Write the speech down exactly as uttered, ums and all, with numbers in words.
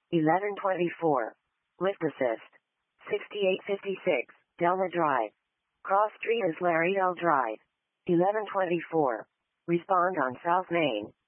eleven twenty-four. Lift assist. sixty-eight fifty-six, Delma Drive. Cross Street is Laredo Drive. eleven twenty-four. Respond on South Main.